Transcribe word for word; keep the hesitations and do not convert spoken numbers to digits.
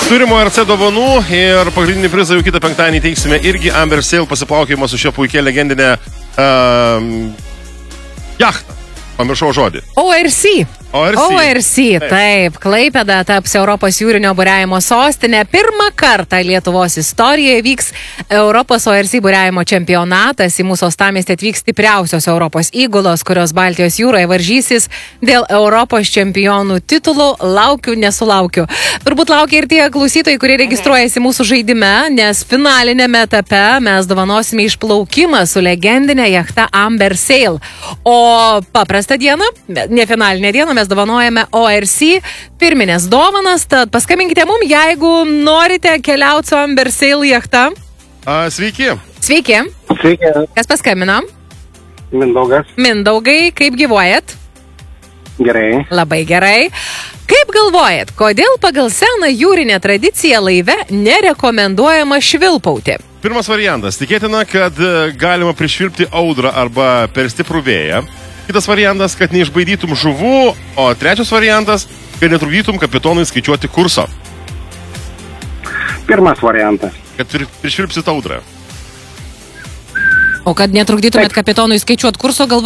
Turimo R C dovanų ir pagrindinį prizą jau kitą penktadienį teiksime irgi Amber Sail pasiplaukimą su šia puikia legendinė uh, jachta. Pamiršau žodį. O R C. O R C. O R C, taip. taip. Klaipėda taps Europos jūrinio buriavimo sostinė. Pirmą kartą Lietuvos istorijoje vyks Europos O R C buriavimo čempionatas. Į mūsų uostamiestį atvyks stipriausios Europos įgulos, kurios Baltijos jūroje varžysis dėl Europos čempionų titulų. Laukiu, nesulaukiu. Turbūt laukia ir tie klausytojai, kurie registruojasi mūsų žaidime, nes finalinėme etape mes dovanosime išplaukimą su legendinė jachta Amber Sail. O paprastą dieną, ne finalinę dieną, mes dovanojame O R C pirminės dovanas, tad paskambinkite mum, jeigu norite keliauti su Amber Sail jachta. A, sveiki. Sveiki. Sveiki. Kas paskambino? Mindaugas. Mindaugai, kaip gyvuojat? Gerai. Labai gerai. Kaip galvojat, kodėl pagal seną jūrinę tradiciją laive nerekomenduojama švilpauti? Pirmas variantas. Tikėtina, kad galima prišvilpti audrą arba per stiprų vėją. Kitas variantas, kad neišbaidytum žuvų, o trečias variantas, kad netrukdytum kapitonui skaičiuoti kurso. Pirmas variantas. Kad prišvilpsit audrą. O kad netrukdytumėt kapitonui skaičiuoti kurso, galvo